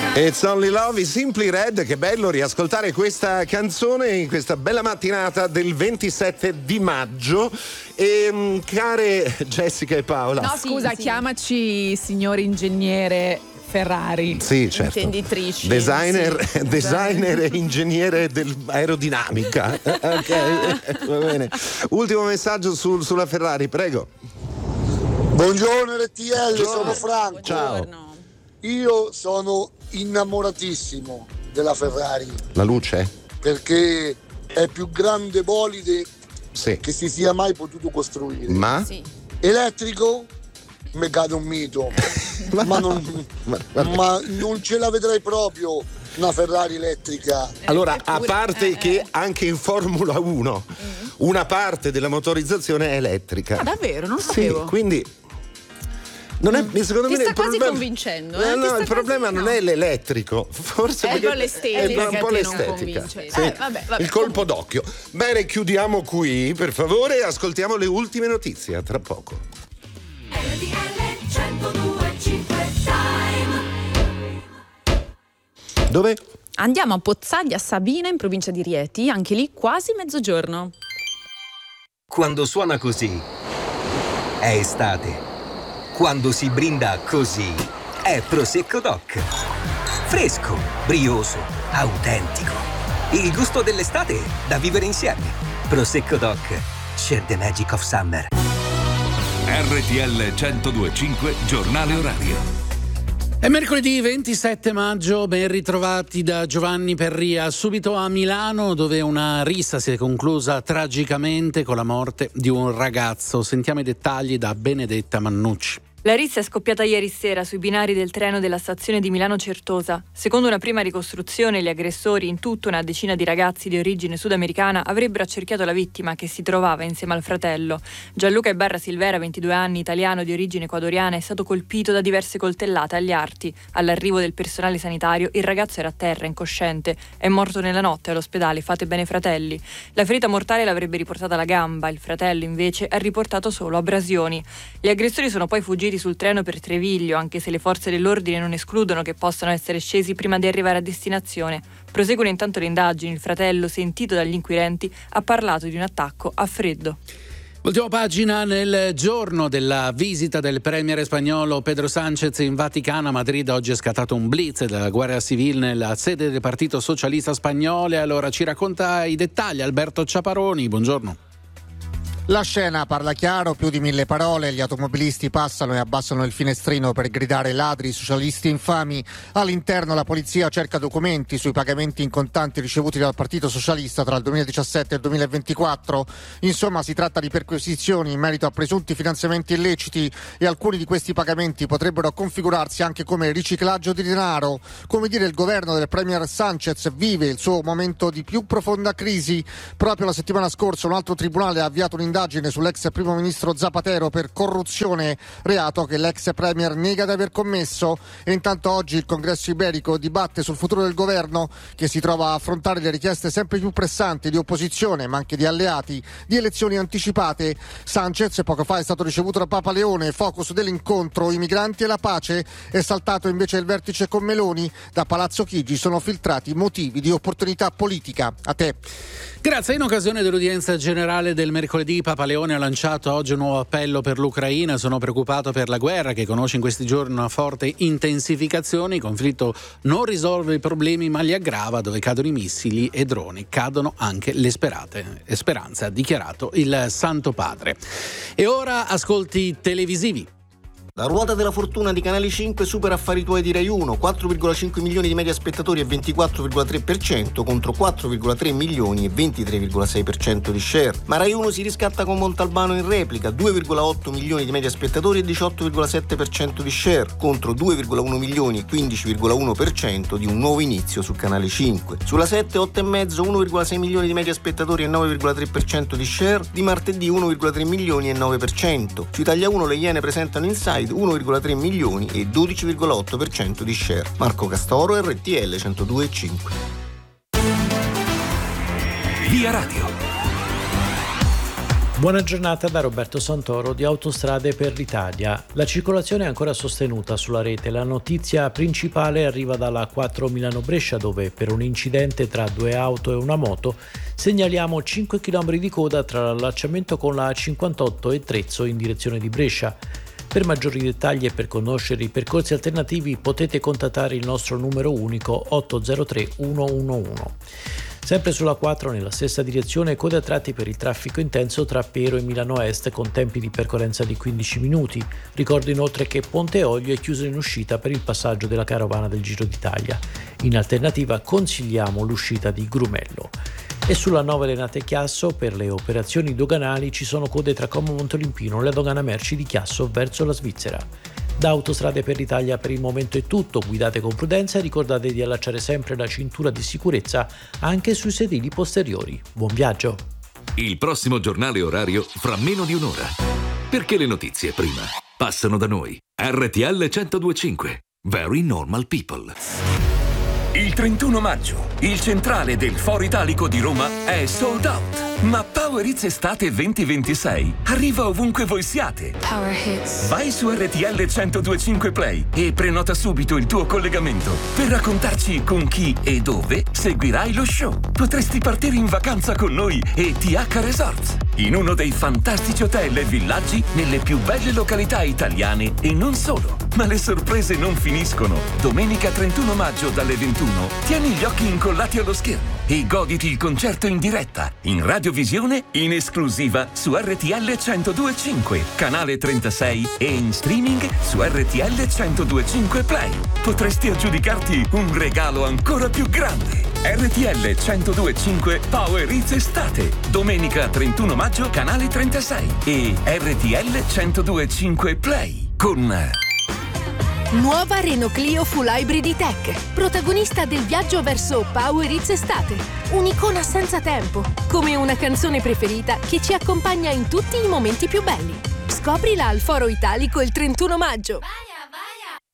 It's Only Love, i Simply Red. Che bello riascoltare questa canzone in questa bella mattinata del 27 di maggio. E care Jessica e Paola. No, scusa, chiamaci signor ingegnere Ferrari. Sì, certo. Intenditrici. Designer e ingegnere dell'aerodinamica. Ok, va bene. Ultimo messaggio sulla Ferrari, prego. Buongiorno RTL, sono Franco. Ciao. Io sono innamoratissimo della Ferrari. La luce? Perché è il più grande bolide sì. che si sia mai potuto costruire. Ma? Sì. Elettrico? Mi cade un mito. ma non ce la vedrei proprio una Ferrari elettrica. Allora, a parte che anche in Formula 1 una parte della motorizzazione è elettrica. Ah, davvero? Non lo sapevo. Sì, quindi non è, secondo ti me sta il quasi problema, convincendo. No, il problema non è l'elettrico, forse è perché l'estetica, è un po' che l'estetica. non convince. Sì. Vabbè. Il colpo d'occhio. Bene, chiudiamo qui, per favore, e ascoltiamo le ultime notizie. A tra poco. Dove? Andiamo a Pozzaglia Sabina, in provincia di Rieti, anche lì quasi mezzogiorno. Quando suona così è estate. Quando si brinda così è Prosecco Doc. Fresco, brioso, autentico. Il gusto dell'estate da vivere insieme. Prosecco Doc. Share the magic of summer. RTL 102.5 Giornale Orario. È mercoledì 27 maggio, ben ritrovati da Giovanni Perria. Subito a Milano, dove una rissa si è conclusa tragicamente con la morte di un ragazzo. Sentiamo i dettagli da Benedetta Mannucci. La rissa è scoppiata ieri sera sui binari del treno della stazione di Milano Certosa. Secondo una prima ricostruzione, gli aggressori, in tutto una decina di ragazzi di origine sudamericana, avrebbero accerchiato la vittima, che si trovava insieme al fratello. Gianluca Ibarra Silvera, 22 anni, italiano di origine ecuadoriana, è stato colpito da diverse coltellate agli arti. All'arrivo del personale sanitario, il ragazzo era a terra, incosciente. È morto nella notte all'ospedale Fate Bene Fratelli. La ferita mortale l'avrebbe riportata alla gamba, il fratello invece ha riportato solo abrasioni. Gli aggressori sono poi fuggiti sul treno per Treviglio, anche se le forze dell'ordine non escludono che possano essere scesi prima di arrivare a destinazione. Proseguono intanto le indagini. Il fratello, sentito dagli inquirenti, ha parlato di un attacco a freddo. Ultima pagina. Nel giorno della visita del premier spagnolo Pedro Sánchez in Vaticano, a Madrid, oggi è scattato un blitz della Guardia Civile nella sede del Partito Socialista Spagnolo. Allora ci racconta i dettagli Alberto Ciaparoni, buongiorno. La scena parla chiaro, più di 1000 parole, gli automobilisti passano e abbassano il finestrino per gridare ladri, socialisti infami. All'interno la polizia cerca documenti sui pagamenti in contanti ricevuti dal Partito Socialista tra il 2017 e il 2024. Insomma, si tratta di perquisizioni in merito a presunti finanziamenti illeciti e alcuni di questi pagamenti potrebbero configurarsi anche come riciclaggio di denaro. Come dire, il governo del premier Sánchez vive il suo momento di più profonda crisi. Proprio la settimana scorsa un altro tribunale ha avviato un'indagine sull'ex primo ministro Zapatero per corruzione, reato che l'ex premier nega di aver commesso. E intanto oggi il Congresso Iberico dibatte sul futuro del governo, che si trova a affrontare le richieste sempre più pressanti di opposizione ma anche di alleati di elezioni anticipate. Sánchez poco fa è stato ricevuto da Papa Leone. Focus dell'incontro: i migranti e la pace. È saltato invece il vertice con Meloni. Da Palazzo Chigi sono filtrati motivi di opportunità politica. A te. Grazie. In occasione dell'udienza generale del mercoledì, Papa Leone ha lanciato oggi un nuovo appello per l'Ucraina. Sono preoccupato per la guerra che conosce in questi giorni una forte intensificazione. Il conflitto non risolve i problemi ma li aggrava. Dove cadono i missili e droni, cadono anche le speranze, ha dichiarato il Santo Padre. E ora ascolti televisivi. La ruota della fortuna di Canale 5 supera Affari Tuoi di Rai 1, 4,5 milioni di media spettatori e 24,3% contro 4,3 milioni e 23,6% di share. Ma Rai 1 si riscatta con Montalbano in replica, 2,8 milioni di media spettatori e 18,7% di share contro 2,1 milioni e 15,1% di Un Nuovo Inizio su Canale 5. Sulla 7, 8,5, 1,6 milioni di media spettatori e 9,3% di share, di martedì 1,3 milioni e 9%. Su Italia 1 le Iene presentano Inside, 1,3 milioni e 12,8% di share. Marco Castoro, RTL 102.5. Via Radio. Buona giornata da Roberto Santoro di Autostrade per l'Italia. La circolazione è ancora sostenuta sulla rete. La notizia principale arriva dalla 4 Milano-Brescia, dove per un incidente tra due auto e una moto segnaliamo 5 km di coda tra l'allacciamento con la A58 e Trezzo in direzione di Brescia. Per maggiori dettagli e per conoscere i percorsi alternativi potete contattare il nostro numero unico 803 111. Sempre sulla 4, nella stessa direzione, code a tratti per il traffico intenso tra Pero e Milano Est con tempi di percorrenza di 15 minuti. Ricordo inoltre che Ponte Olio è chiuso in uscita per il passaggio della carovana del Giro d'Italia. In alternativa consigliamo l'uscita di Grumello. E sulla 9 Lenate Chiasso, per le operazioni doganali ci sono code tra Como Montolimpino e la dogana merci di Chiasso verso la Svizzera. Da Autostrade per l'Italia per il momento è tutto, guidate con prudenza e ricordate di allacciare sempre la cintura di sicurezza anche sui sedili posteriori. Buon viaggio! Il prossimo giornale orario fra meno di un'ora. Perché le notizie prima passano da noi. RTL 102.5. Very Normal People. Il 31 maggio, il centrale del Foro Italico di Roma è sold out. Ma Power Hits Estate 2026 arriva ovunque voi siate. Power Hits. Vai su RTL 102.5 Play e prenota subito il tuo collegamento per raccontarci con chi e dove seguirai lo show. Potresti partire in vacanza con noi e TH Resorts, in uno dei fantastici hotel e villaggi nelle più belle località italiane e non solo. Ma le sorprese non finiscono. Domenica 31 maggio dalle 21 tieni gli occhi incollati allo schermo e goditi il concerto in diretta, in radiovisione, in esclusiva su RTL 102.5, canale 36 e in streaming su RTL 102.5 Play. Potresti aggiudicarti un regalo ancora più grande. RTL 102.5 Power Hits Estate, domenica 31 maggio, canale 36 e RTL 102.5 Play con... Nuova Renault Clio Full Hybrid E-Tech, protagonista del viaggio verso Power Hits Estate. Un'icona senza tempo, come una canzone preferita che ci accompagna in tutti i momenti più belli. Scoprila al Foro Italico il 31 maggio.